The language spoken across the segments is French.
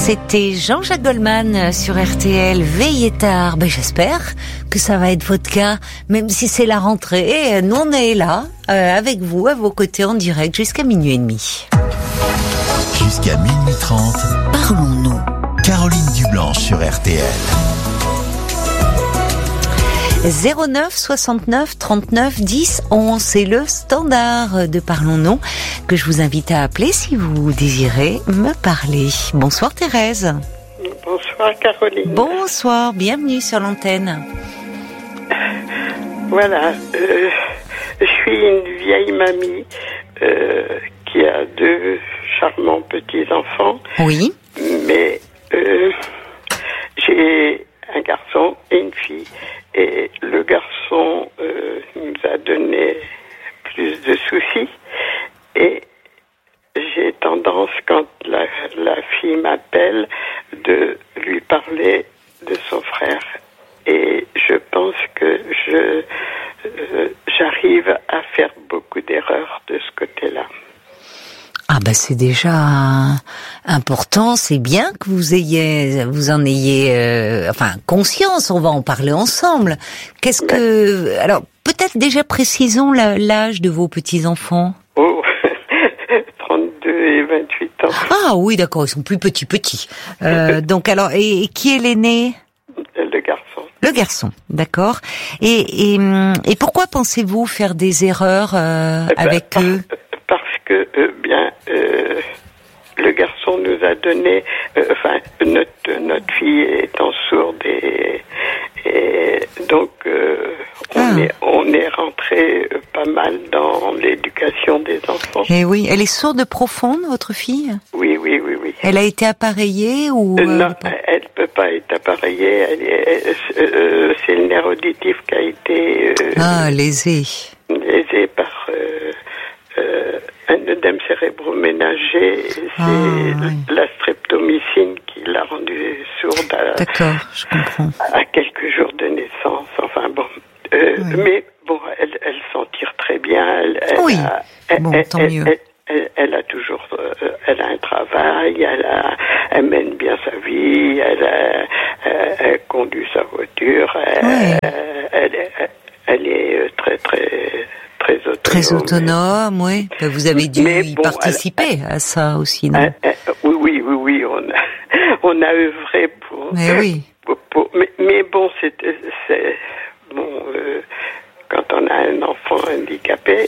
C'était Jean-Jacques Goldman sur RTL, Veillez tard. J'espère que ça va être votre cas, même si c'est la rentrée. Nous, on est là, avec vous, à vos côtés, en direct, jusqu'à minuit et demi. Jusqu'à minuit 30, parlons-nous. Caroline Dublanche sur RTL. 09 69 39 10 11, c'est le standard de Parlons-nous que je vous invite à appeler si vous désirez me parler. Bonsoir Thérèse. Bonsoir Caroline. Bonsoir, bienvenue sur l'antenne. Voilà, je suis une vieille mamie qui a 2 charmants petits-enfants. Oui. Mais j'ai un garçon et une fille. Et le garçon nous a donné plus de soucis. Et j'ai tendance, quand la fille m'appelle, de lui parler de son frère. Et je pense que j'arrive à faire beaucoup d'erreurs de ce côté-là. Ah c'est déjà important, c'est bien que vous en ayez conscience, on va en parler ensemble. Alors peut-être déjà précisons l'âge de vos petits-enfants. Oh, 32 et 28 ans. Ah oui, d'accord, ils sont plus petits. Donc alors, et qui est l'aîné ? Le garçon. Le garçon, d'accord. Et pourquoi pensez-vous faire des erreurs avec eux ? Parce que, le garçon nous a donné, notre fille étant sourde et donc on est rentré pas mal dans l'éducation des enfants. Et oui, elle est sourde profonde, votre fille ? Oui. Elle a été appareillée ou non, elle peut pas être appareillée. C'est le nerf auditif qui a été lésé par un œdème cérébro-ménager. C'est la streptomycine qui l'a rendue sourde je comprends. À quelques jours de naissance. Enfin bon. Mais bon, elle s'en tire très bien. Tant mieux. Elle a toujours, elle a un travail, elle mène bien sa vie, elle conduit sa voiture, elle est très autonome. Très autonome, oui. Vous avez dû y participer à ça aussi, non ? Oui, on a œuvré pour. Mais oui. Mais bon, c'est bon. Quand on a un enfant handicapé,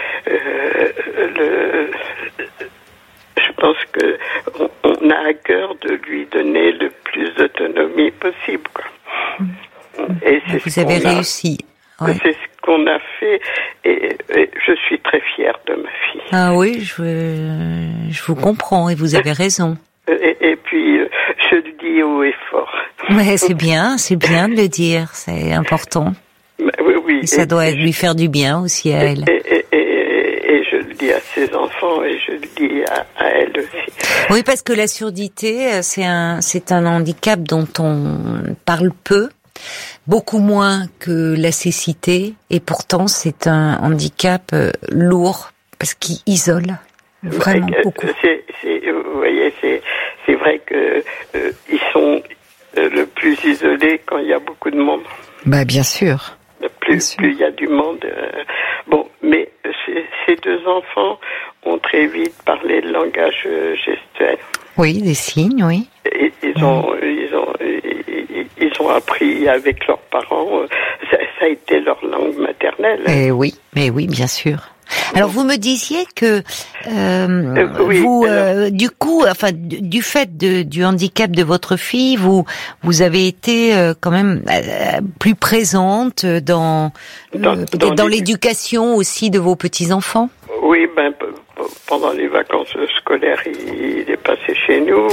je pense que on a à cœur de lui donner le plus d'autonomie possible, quoi. Et c'est vous avez réussi. Ouais. C'est ce qu'on a fait, et je suis très fière de ma fille. Ah oui, je vous comprends et vous avez raison. Et puis je le dis haut et fort. Mais c'est bien de le dire, c'est important. Oui. Et ça doit lui faire du bien aussi à elle. Et je le dis à ses enfants et je le dis à elle aussi. Oui, parce que la surdité, c'est un handicap dont on parle peu, beaucoup moins que la cécité, et pourtant c'est un handicap lourd parce qu'il isole vraiment beaucoup. Vous voyez, c'est vrai que ils sont le plus isolés quand il y a beaucoup de monde. Bien sûr. Plus il y a du monde. Mais ces 2 enfants ont très vite parlé le langage gestuel. Oui, des signes, oui. Et ils ont appris avec leurs parents. Ça a été leur langue maternelle. Oui, bien sûr. Alors vous me disiez que du coup, du fait du handicap de votre fille, vous avez été quand même plus présente dans l'éducation aussi de vos petits-enfants. Oui, pendant les vacances scolaires, il est passé chez nous.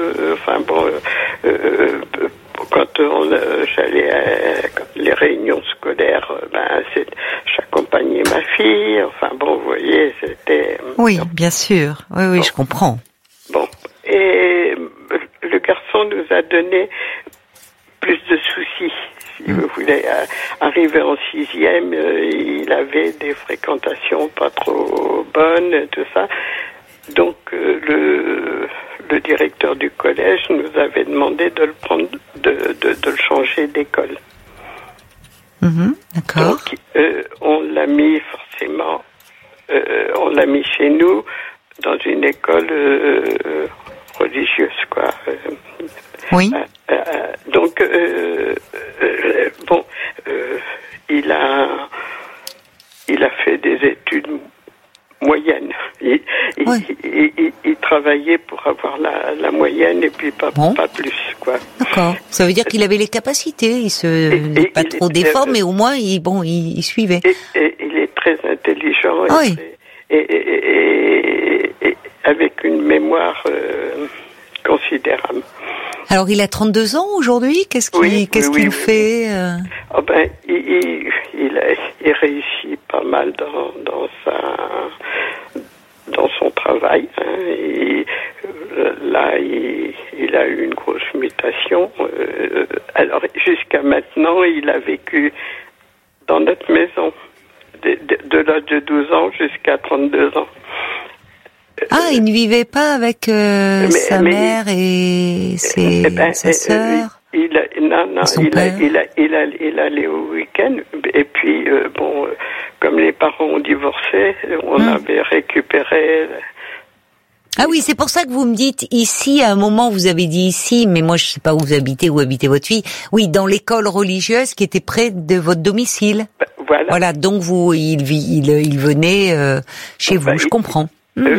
Quand j'allais à les réunions scolaires, j'accompagnais ma fille. Vous voyez, c'était. Oui, bien sûr. Oui, je comprends. Bon, et le garçon nous a donné plus de soucis. Si vous voulez, arrivé en 6e, il avait des fréquentations pas trop bonnes, tout ça. Donc le le directeur du collège nous avait demandé de le prendre, de le changer d'école. D'accord. Donc, on l'a mis forcément, on l'a mis chez nous dans une école religieuse, quoi. Oui. Donc, il a fait des études moyennes. Il travaillait pour avoir la moyenne et puis pas plus, quoi. D'accord. Ça veut dire qu'il avait les capacités. Il n'est pas trop d'efforts, mais au moins il suivait. Et il est très intelligent. Oui. Et avec une mémoire considérable. Alors, il a 32 ans aujourd'hui. Qu'est-ce qu'il fait il réussit pas mal dans son travail. Là, il a eu une grosse mutation. Alors, jusqu'à maintenant, il a vécu dans notre maison de l'âge de 12 ans jusqu'à 32 ans. Il ne vivait pas avec sa mère et sa sœur. Il allait au week-end et puis comme les parents ont divorcé, on avait récupéré. Ah oui, c'est pour ça que vous me dites ici, à un moment vous avez dit ici, mais moi je sais pas où vous habitez, où habitait votre fille. Oui, dans l'école religieuse qui était près de votre domicile. Voilà, donc il venait chez vous, je comprends.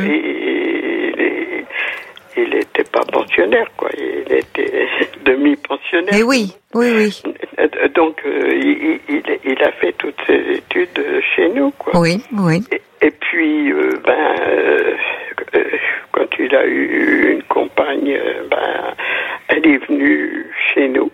Il n'était pas pensionnaire, quoi. Il était demi-pensionnaire. Et oui. Donc, il a fait toutes ses études chez nous, quoi. Oui. Et puis, quand il a eu une compagne, elle est venue chez nous.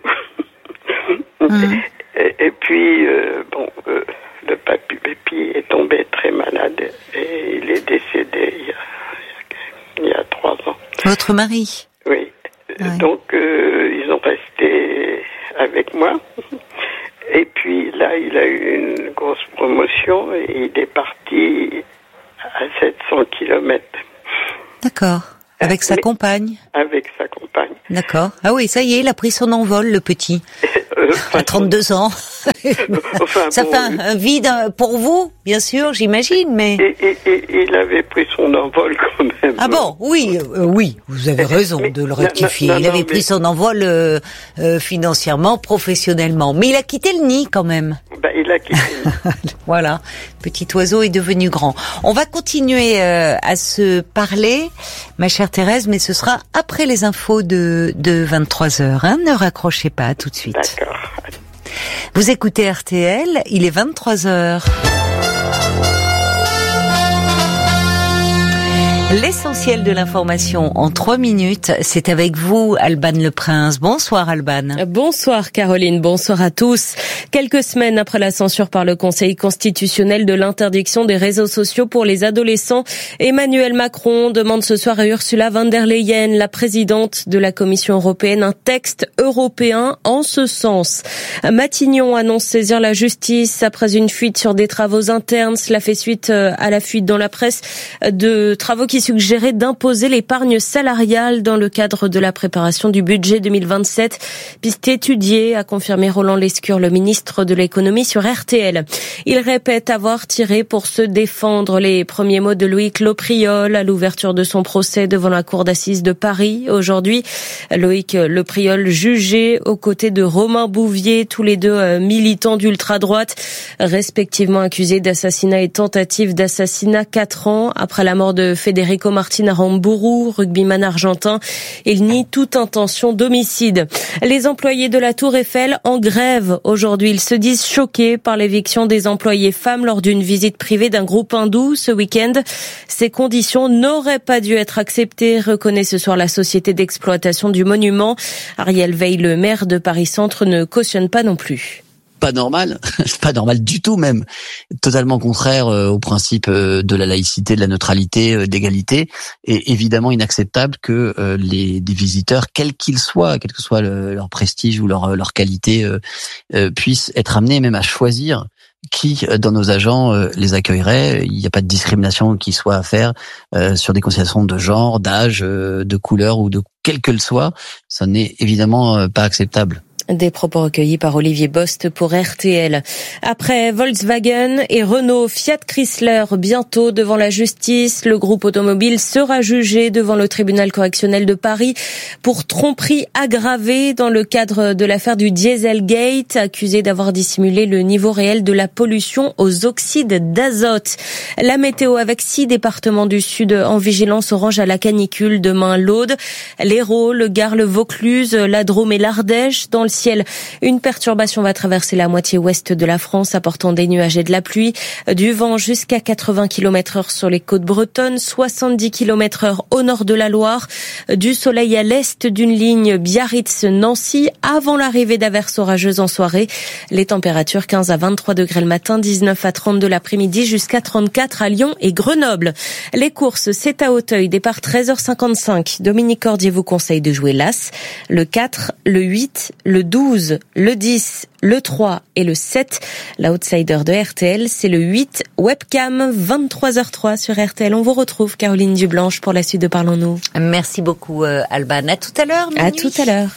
Et puis, le papy est tombé très malade et il est décédé il y a 3 ans. Votre mari? Oui. Donc, ils ont resté avec moi. Et puis là, il a eu une grosse promotion et il est parti à 700 km. D'accord. Avec sa compagne? Avec sa compagne. D'accord. Ah oui, ça y est, il a pris son envol, le petit. À 32 ans. Ça fait un vide pour vous, bien sûr, j'imagine, mais... Et il avait pris son envol quand même. Ah bon, oui, vous avez raison de le rectifier. Il avait pris son envol financièrement, professionnellement. Mais il a quitté le nid quand même. Il a quitté le nid. Voilà, petit oiseau est devenu grand. On va continuer à se parler, ma chère Thérèse, mais ce sera après les infos de 23h. Ne raccrochez pas, tout de suite. D'accord. Vous écoutez RTL, il est 23h. L'essentiel de l'information en 3 minutes, c'est avec vous, Alban Le Prince. Bonsoir, Alban. Bonsoir, Caroline. Bonsoir à tous. Quelques semaines après la censure par le Conseil constitutionnel de l'interdiction des réseaux sociaux pour les adolescents, Emmanuel Macron demande ce soir à Ursula von der Leyen, la présidente de la Commission européenne, un texte européen en ce sens. Matignon annonce saisir la justice après une fuite sur des travaux internes. Cela fait suite à la fuite dans la presse de travaux qui suggérait d'imposer l'épargne salariale dans le cadre de la préparation du budget 2027. Piste étudiée, a confirmé Roland Lescure, le ministre de l'économie, sur RTL. Il répète avoir tiré pour se défendre. Les premiers mots de Loïc Lepriol à l'ouverture de son procès devant la cour d'assises de Paris. Aujourd'hui, Loïc Lepriol jugé aux côtés de Romain Bouvier, tous les deux militants d'ultra-droite, respectivement accusés d'assassinat et tentative d'assassinat 4 ans après la mort de Federico Martin Aramburu, rugbyman argentin. Il nie toute intention d'homicide. Les employés de la Tour Eiffel en grève aujourd'hui. Ils se disent choqués par l'éviction des employés femmes lors d'une visite privée d'un groupe hindou ce week-end. Ces conditions n'auraient pas dû être acceptées, reconnaît ce soir la société d'exploitation du monument. Ariel Veil, le maire de Paris-Centre, ne cautionne pas non plus. Pas normal, pas normal du tout même, totalement contraire au principe de la laïcité, de la neutralité, d'égalité, et évidemment inacceptable que des visiteurs, quels qu'ils soient, quel que soit leur prestige ou leur qualité, puissent être amenés même à choisir qui dans nos agents les accueillerait. Il n'y a pas de discrimination qui soit à faire sur des considérations de genre, d'âge, de couleur ou de quel que le soit. Ça n'est évidemment pas acceptable. Des propos recueillis par Olivier Bost pour RTL. Après Volkswagen et Renault, Fiat Chrysler bientôt devant la justice. Le groupe automobile sera jugé devant le tribunal correctionnel de Paris pour tromperie aggravée dans le cadre de l'affaire du Dieselgate, accusé d'avoir dissimulé le niveau réel de la pollution aux oxydes d'azote. La météo avec 6 départements du sud en vigilance orange à la canicule. Demain, l'Aude, l'Hérault, le Gard, le Vaucluse, la Drôme et l'Ardèche. Dans le ciel, une perturbation va traverser la moitié ouest de la France, apportant des nuages et de la pluie, du vent jusqu'à 80 km/h sur les côtes bretonnes, 70 km/h au nord de la Loire, du soleil à l'est d'une ligne Biarritz-Nancy avant l'arrivée d'averses orageuses en soirée. Les températures 15 à 23 degrés le matin, 19 à 32 l'après-midi, jusqu'à 34 à Lyon et Grenoble. Les courses, c'est à Auteuil, départ 13h55. Dominique Cordier vous conseille de jouer l'As, le 4, le 8, le 12, le 10, le 3 et le 7. L'outsider de RTL, c'est le 8, Webcam, 23h03 sur RTL. On vous retrouve, Caroline Dublanche, pour la suite de Parlons-nous. Merci beaucoup, Alban. À tout à l'heure. À tout à l'heure.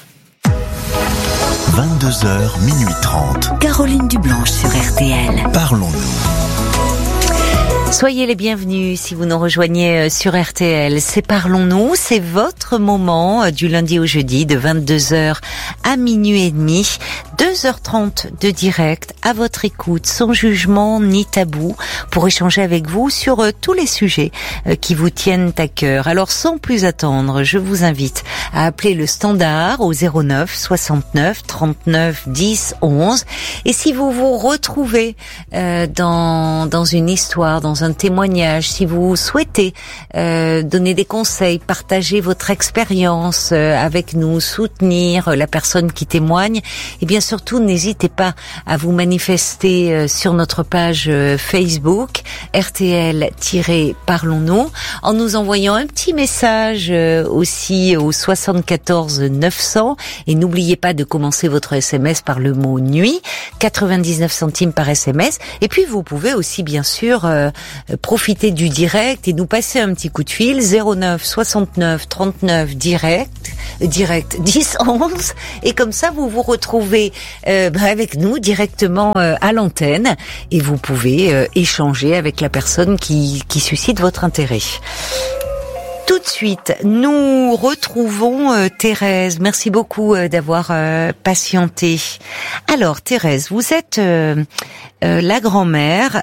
22h, minuit 30. Caroline Dublanche sur RTL. Parlons-nous. Soyez les bienvenus si vous nous rejoignez sur RTL. C'est Parlons-nous, c'est votre moment du lundi au jeudi de 22h à minuit et demi. 2h30 de direct à votre écoute, sans jugement ni tabou, pour échanger avec vous sur tous les sujets qui vous tiennent à cœur. Alors sans plus attendre, je vous invite à appeler le standard au 09 69 39 10 11. Et si vous vous retrouvez dans une histoire, dans un témoignage, si vous souhaitez donner des conseils, partager votre expérience avec nous, soutenir la personne qui témoigne, et bien surtout n'hésitez pas à vous manifester sur notre page Facebook RTL-Parlons-nous, en nous envoyant un petit message aussi au 74 900, et n'oubliez pas de commencer votre SMS par le mot nuit, 99 centimes par SMS. Et puis vous pouvez aussi bien sûr profiter du direct et nous passer un petit coup de fil 09 69 39 direct 10 11, et comme ça vous vous retrouvez avec nous directement à l'antenne, et vous pouvez échanger avec la personne qui suscite votre intérêt. Tout de suite, nous retrouvons Thérèse. Merci beaucoup d'avoir patienté. Alors Thérèse, vous êtes la grand-mère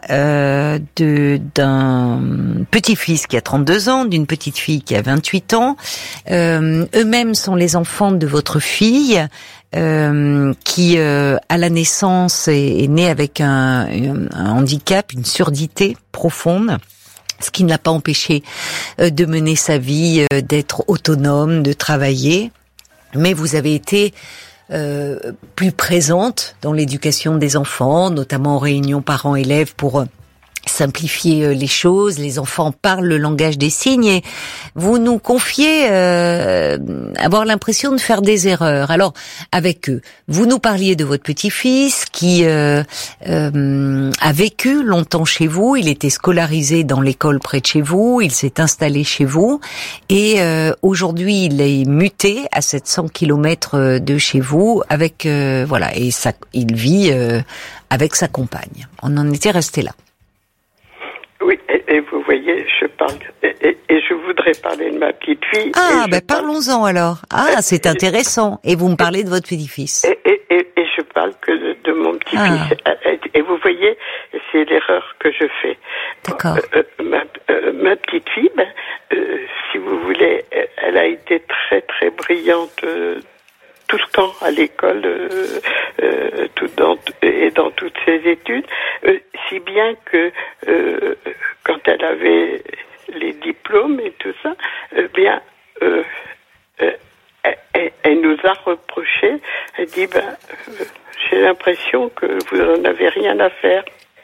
d'un petit-fils qui a 32 ans, d'une petite fille qui a 28 ans. Eux-mêmes sont les enfants de votre fille qui, à la naissance, est née avec un handicap, une surdité profonde, ce qui ne l'a pas empêché de mener sa vie, d'être autonome, de travailler. Mais vous avez été plus présente dans l'éducation des enfants, notamment en réunion parents-élèves pour simplifier les choses. Les enfants parlent le langage des signes et vous nous confiez avoir l'impression de faire des erreurs. Alors, avec eux, vous nous parliez de votre petit-fils qui a vécu longtemps chez vous. Il était scolarisé dans l'école près de chez vous. Il s'est installé chez vous et aujourd'hui, il est muté à 700 km de chez vous avec voilà, et ça, il vit avec sa compagne. On en était resté là. Oui, et vous voyez, je parle, et je voudrais parler de ma petite fille. Ah, ben parlons-en alors. Ah, c'est intéressant. Et vous me parlez de votre petit-fils. Et je parle que de mon petit-fils. Et vous voyez, c'est l'erreur que je fais. D'accord. Ma petite fille, si vous voulez, elle a été très très brillante tout le temps à l'école et dans toutes ses études, si bien que quand elle avait les diplômes et tout ça, elle nous a reproché, elle dit j'ai l'impression que vous n'en avez rien à faire.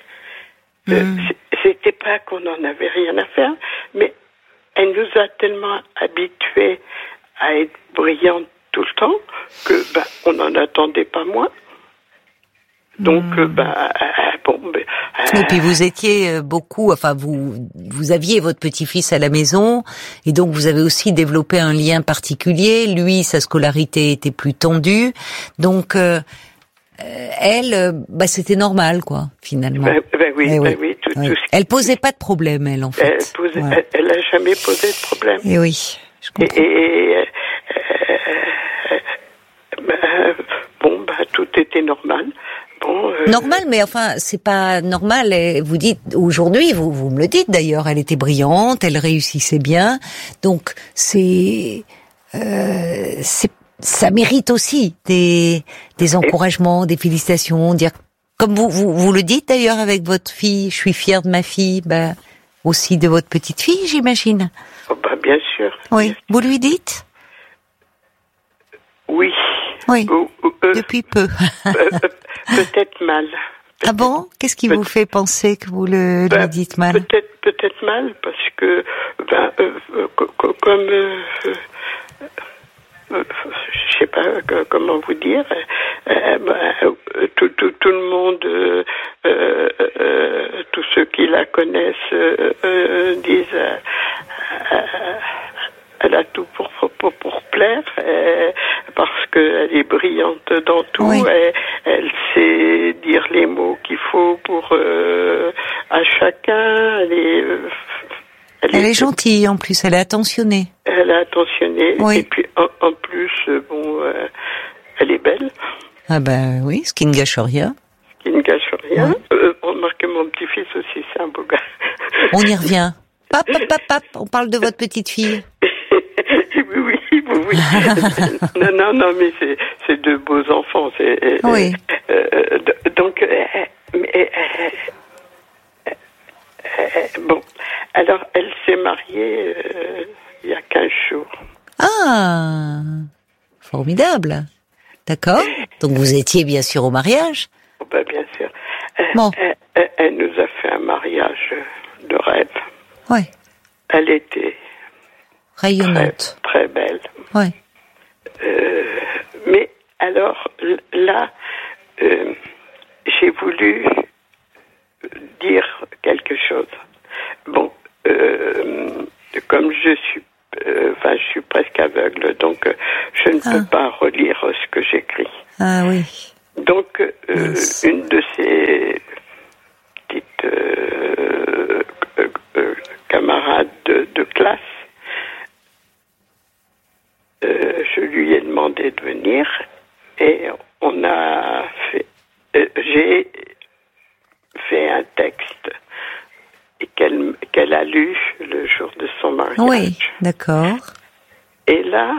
C'était pas qu'on n'en avait rien à faire, mais elle nous a tellement habitués à être brillante tout le temps que on n'en attendait pas moins. Donc bon, mais, Et puis vous étiez beaucoup, enfin vous aviez votre petit-fils à la maison, et donc vous avez aussi développé un lien particulier. Lui, sa scolarité était plus tendue, donc elle, c'était normal, quoi, finalement. Oui, oui. oui, tout Elle posait pas de problème, elle, en fait. Elle a jamais posé de problème. Et oui, je comprends. Tout était normal. Normal, mais enfin, c'est pas normal. Vous dites, aujourd'hui, vous me le dites d'ailleurs, elle était brillante, elle réussissait bien. Donc, ça mérite aussi des encouragements, des félicitations, dire, comme vous le dites d'ailleurs avec votre fille, je suis fière de ma fille, aussi de votre petite fille, j'imagine. Bien sûr. Oui. Vous lui dites? Oui. Oui. Depuis peu. Peut-être mal. Ah bon? Qu'est-ce qui vous fait penser que vous lui dites mal? Peut-être mal parce que comme je sais pas comment vous dire, tout le monde, tous ceux qui la connaissent disent elle a tout pour plaire, parce qu'elle est brillante dans tout. Oui. Elle sait dire les mots qu'il faut pour à chacun. Elle est gentille en plus, elle est attentionnée. Elle est attentionnée, oui. Et puis en plus, elle est belle. Ah oui, ce qui ne gâche rien. Ce qui ne gâche rien. Oui. Remarquez, mon petit-fils aussi, c'est un beau gars. On y revient. Pap, on parle de votre petite fille. Oui. Non, mais c'est deux beaux enfants. Oui. Donc, alors, elle s'est mariée il y a 15 jours. Ah, formidable. D'accord. Donc, vous étiez bien sûr au mariage? Bien sûr. Bon. Elle nous a fait un mariage de rêve. Oui. Elle était rayonnante. Très belle. Oui. Mais alors, là, j'ai voulu dire quelque chose. Bon, comme je suis presque aveugle, donc je ne peux pas relire ce que j'écris. Ah oui. Donc, une de ces petites camarades de classe, je lui ai demandé de venir et on a fait. J'ai fait un texte qu'elle a lu le jour de son mariage. Oui, d'accord. Et là,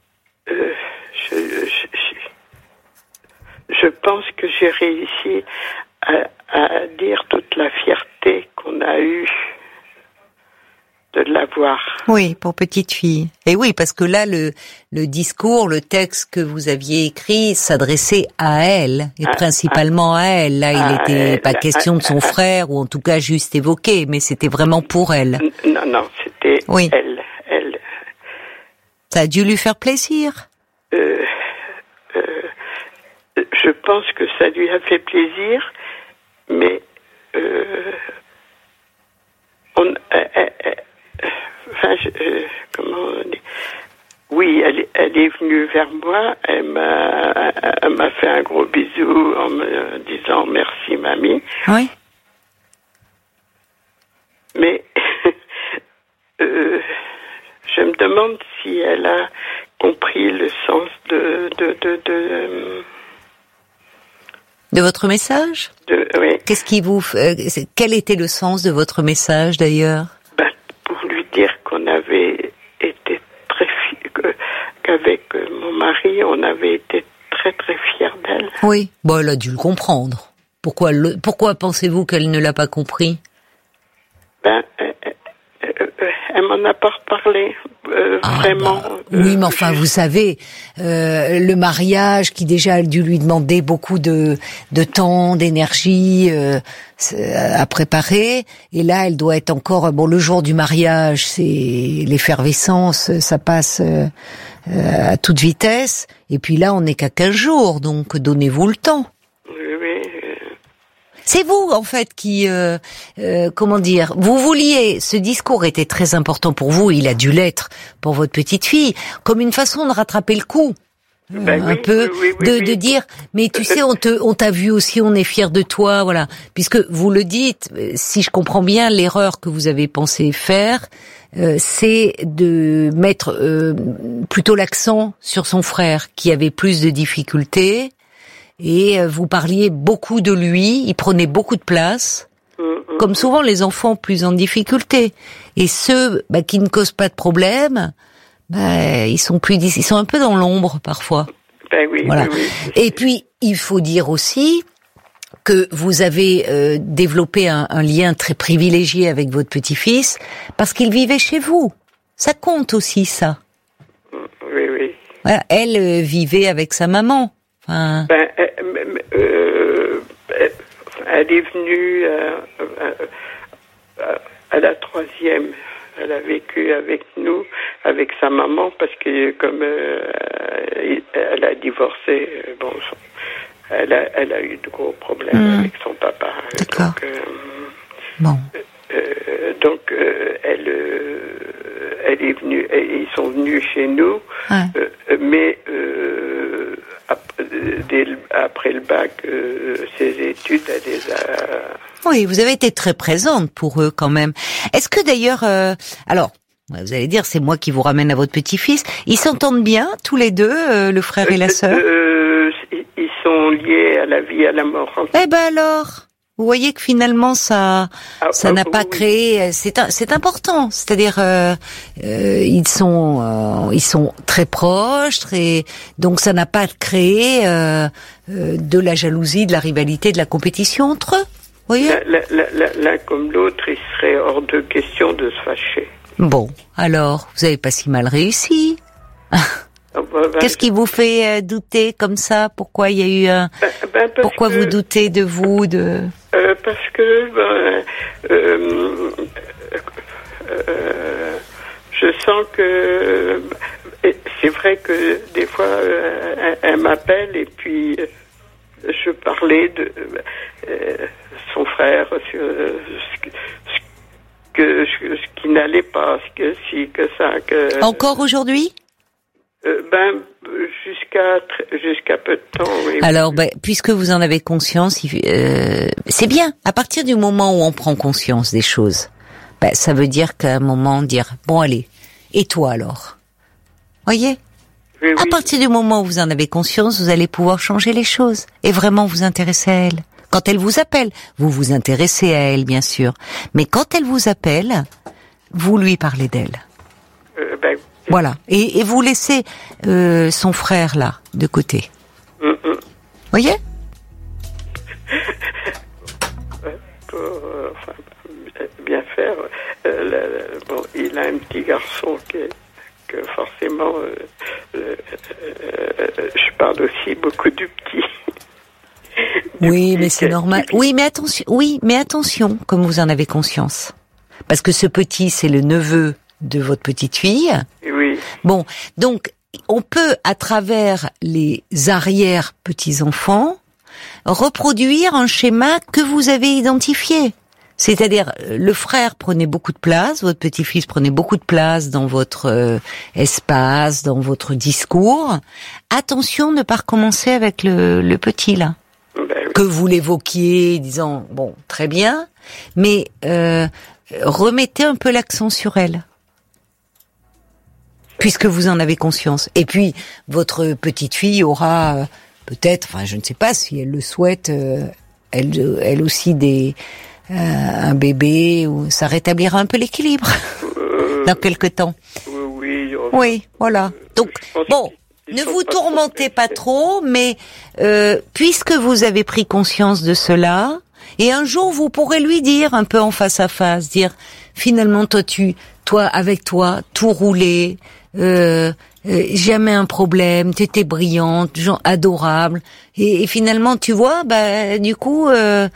je pense que j'ai réussi à dire toute la fierté qu'on a eue de l'avoir. Oui, pour petite fille. Et oui, parce que là, le discours, le texte que vous aviez écrit s'adressait à elle, et principalement à elle. Là, il n'était pas question de son frère, ou en tout cas juste évoqué, mais c'était vraiment pour elle. Non, c'était elle. Ça a dû lui faire plaisir. Je pense que ça lui a fait plaisir, mais comment on dit? Oui, elle est venue vers moi, elle m'a fait un gros bisou en me disant merci mamie. Oui. Mais je me demande si elle a compris le sens de votre message? Oui. Qu'est-ce qui quel était le sens de votre message d'ailleurs? Pour lui dire qu'on avait été qu'avec mon mari, on avait été très très fiers d'elle. Oui. Elle a dû le comprendre. Pourquoi pensez-vous qu'elle ne l'a pas compris? Elle m'en a pas reparlé, vraiment. Oui, mais enfin, vous savez, le mariage qui déjà a dû lui demander beaucoup de temps, d'énergie à préparer, et là, elle doit être encore... le jour du mariage, c'est l'effervescence, ça passe à toute vitesse, et puis là, on n'est qu'à 15 jours, donc donnez-vous le temps. Oui. C'est vous, en fait, qui, comment dire, vous vouliez, ce discours était très important pour vous, il a dû l'être pour votre petite fille, comme une façon de rattraper le coup. De dire, mais tu sais, on t'a vu aussi, on est fiers de toi, voilà. Puisque vous le dites, si je comprends bien, l'erreur que vous avez pensé faire, c'est de mettre plutôt l'accent sur son frère, qui avait plus de difficultés, et vous parliez beaucoup de lui, il prenait beaucoup de place, comme souvent les enfants plus en difficulté. Et ceux qui ne causent pas de problème, ils sont un peu dans l'ombre parfois. Voilà. Et puis il faut dire aussi que vous avez développé un lien très privilégié avec votre petit-fils parce qu'il vivait chez vous. Ça compte aussi, ça. Oui. Voilà. Elle vivait avec sa maman. Enfin... elle est venue à la 3e. Elle a vécu avec nous, avec sa maman, parce que comme elle a divorcé, elle a eu de gros problèmes avec son papa. D'accord. Donc elle est venue, ils sont venus chez nous, mais après le bac, ses études, elle les a... Oui, vous avez été très présente pour eux quand même. Est-ce que d'ailleurs, alors, vous allez dire, c'est moi qui vous ramène à votre petit-fils. Ils s'entendent bien tous les deux, le frère et la sœur. Ils sont liés à la vie et à la mort. Eh ben alors, vous voyez que finalement ça n'a pas créé. C'est important. C'est-à-dire, ils sont très proches, donc ça n'a pas créé de la jalousie, de la rivalité, de la compétition entre eux. Voyez. L'un comme l'autre, il serait hors de question de se fâcher. Bon, alors, vous avez pas si mal réussi. Qu'est-ce qui vous fait douter comme ça? Pourquoi il y a eu pourquoi vous doutez de vous parce que je sens que c'est vrai que des fois elle m'appelle et puis je parlais de son frère, ce qui n'allait pas, que Encore aujourd'hui? Jusqu'à peu de temps, oui. Alors, puisque vous en avez conscience, c'est bien. À partir du moment où on prend conscience des choses, ça veut dire qu'à un moment, dire, bon allez, et toi alors? Voyez? Oui. À partir du moment où vous en avez conscience, vous allez pouvoir changer les choses et vraiment vous intéresser à elle. Quand elle vous appelle, vous vous intéressez à elle, bien sûr. Mais quand elle vous appelle, vous lui parlez d'elle. Voilà. Et vous laissez son frère là, de côté. Voyez? Pour bien faire. Il a un petit garçon que forcément, je parle aussi beaucoup du petit. Oui, mais c'est normal. Oui, mais attention, comme vous en avez conscience. Parce que ce petit, c'est le neveu de votre petite fille. Oui. Bon, donc, on peut, à travers les arrière-petits-enfants, reproduire un schéma que vous avez identifié. C'est-à-dire, le frère prenait beaucoup de place, votre petit-fils prenait beaucoup de place dans votre espace, dans votre discours. Attention de ne pas recommencer avec le petit, là. Oui. Que vous l'évoquiez, disant, bon, très bien, mais remettez un peu l'accent sur elle. Puisque vous en avez conscience. Et puis, votre petite fille aura peut-être, enfin, je ne sais pas si elle le souhaite, elle aussi un bébé, ou ça rétablira un peu l'équilibre dans quelque temps. Oui, voilà. Donc, bon, ne vous tourmentez pas trop, mais puisque vous avez pris conscience de cela, et un jour vous pourrez lui dire un peu en face à face, dire finalement toi avec toi tout roulait, jamais un problème, t'étais brillante, adorable, et finalement tu vois, du coup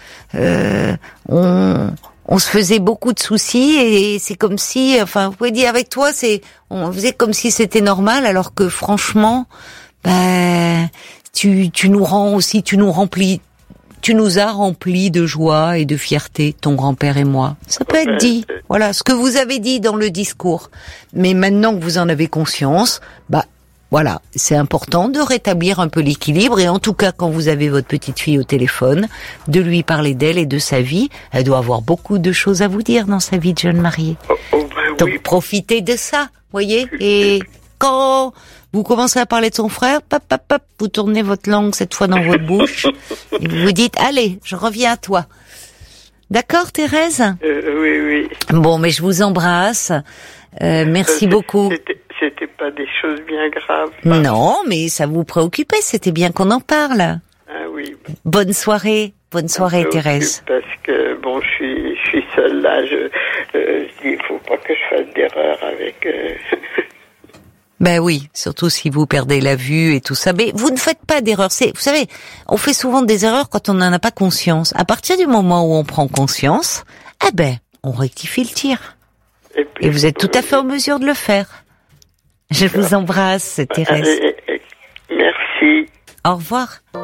on se faisait beaucoup de soucis et c'est comme si, enfin vous pouvez dire avec toi on faisait comme si c'était normal alors que franchement tu nous remplis tu nous as remplis de joie et de fierté, ton grand-père et moi. Ça peut être dit. Voilà, ce que vous avez dit dans le discours. Mais maintenant que vous en avez conscience, voilà, c'est important de rétablir un peu l'équilibre et en tout cas quand vous avez votre petite fille au téléphone, de lui parler d'elle et de sa vie. Elle doit avoir beaucoup de choses à vous dire dans sa vie de jeune mariée. Donc oui. Profitez de ça, voyez. Et quand vous commencez à parler de son frère, vous tournez votre langue cette fois dans votre bouche et vous vous dites, allez, je reviens à toi. D'accord, Thérèse ? Oui. Bon, mais je vous embrasse. Merci beaucoup. C'était pas des choses bien graves. Non, mais ça vous préoccupait, c'était bien qu'on en parle. Ah oui. Bonne soirée, Thérèse. Parce que bon, je suis seule là. Je dis, il faut pas que je fasse d'erreur avec. Ben oui, surtout si vous perdez la vue et tout ça. Mais vous ne faites pas d'erreur. Vous savez, on fait souvent des erreurs quand on n'en a pas conscience. À partir du moment où on prend conscience, on rectifie le tir. Et vous êtes tout à fait en mesure de le faire. Je vous embrasse, Thérèse. Merci. Au revoir.